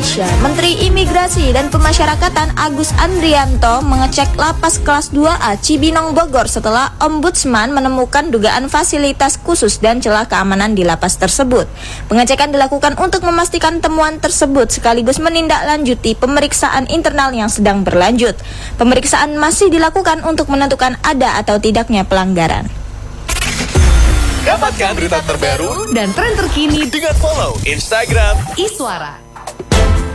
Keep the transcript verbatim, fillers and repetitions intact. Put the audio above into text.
Indonesia. Menteri Imigrasi dan Pemasyarakatan Agus Andrianto mengecek lapas kelas dua A Cibinong Bogor setelah Ombudsman menemukan dugaan fasilitas khusus dan celah keamanan di lapas tersebut. Pengecekan dilakukan untuk memastikan temuan tersebut sekaligus menindaklanjuti pemeriksaan internal yang sedang berlanjut. Pemeriksaan masih dilakukan untuk menentukan ada atau tidaknya pelanggaran. Dapatkan berita terbaru dan tren terkini dengan follow Instagram Iswara.